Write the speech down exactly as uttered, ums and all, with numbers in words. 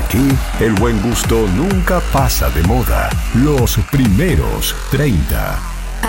Aquí, el buen gusto nunca pasa de moda. Los primeros treinta.